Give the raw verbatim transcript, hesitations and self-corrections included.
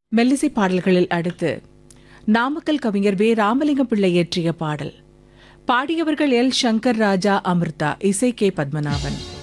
மெல்லிசை பாடல்களில் அடுத்து நாமக்கல் கவிஞர் வே ராமலிங்கம் பிள்ளை இயற்றிய பாடல். பாடியவர்கள் எல் சங்கர் ராஜா, அமிர்தா. இசை கே பத்மநாபன்.